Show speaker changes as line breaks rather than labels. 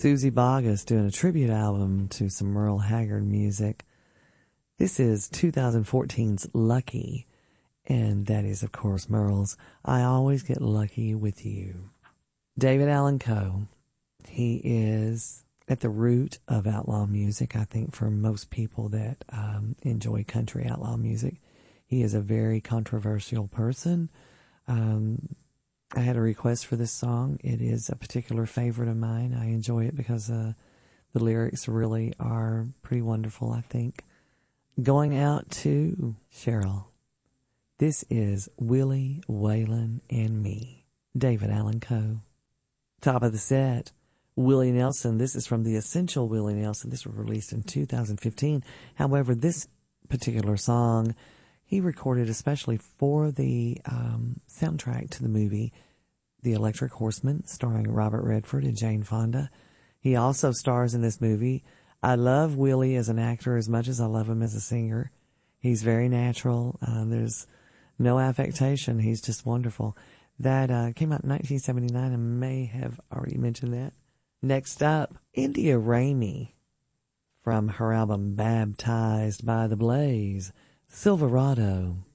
Susie Boggess doing a tribute album to some Merle Haggard music. This is 2014's Lucky, and that is, of course, Merle's I Always Get Lucky With You. David Allan Coe, he is at the root of outlaw music, I think, for most people that enjoy country outlaw music. He is a very controversial person. I had a request for this song. It is a particular favorite of mine. I enjoy it because the lyrics really are pretty wonderful, I think. Going out to Cheryl. This is Willie, Waylon, and Me. David Allan Coe. Top of the set, Willie Nelson. This is from the Essential Willie Nelson. This was released in 2015. However, this particular song he recorded especially for the soundtrack to the movie The Electric Horseman, starring Robert Redford and Jane Fonda. He also stars in this movie. I love Willie as an actor as much as I love him as a singer. He's very natural. There's no affectation. He's just wonderful. That came out in 1979. I may have already mentioned that. Next up, India Ramey from her album Baptized by the Blaze. Silverado.